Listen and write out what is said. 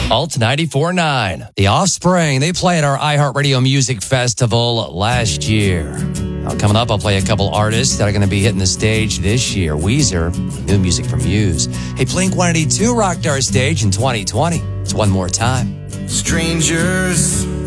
Alt 94.9. The Offspring, they played our iHeartRadio Music Festival last year. Now, coming up, I'll play a couple artists that are going to be hitting the stage this year. Weezer, new music from Muse. Hey, Blink-182 rocked our stage in 2020. It's one more time. Strangers